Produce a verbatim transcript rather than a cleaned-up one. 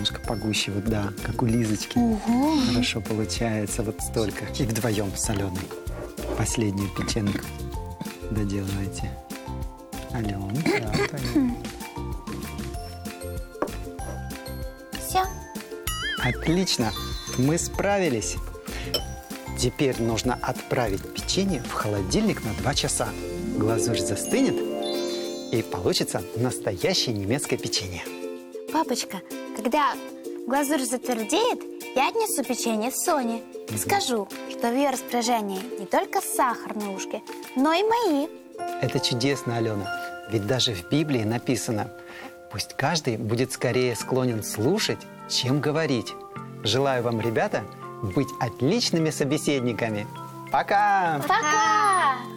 немножко погуще, вот да, как у Лизочки. Ого. Хорошо получается, вот столько. И вдвоем с Аленой. Последнюю печенку доделывайте. Алена, да, Таня. Все. Отлично, мы справились. Теперь нужно отправить печенье в холодильник на два часа. Глазурь застынет, и получится настоящее немецкое печенье. Папочка, когда глазурь затвердеет, я отнесу печенье Соне и скажу, что в ее распоряжении не только сахар на ушке, но и мои. Это чудесно, Алена. Ведь даже в Библии написано: пусть каждый будет скорее склонен слушать, чем говорить. Желаю вам, ребята, быть отличными собеседниками. Пока! Пока!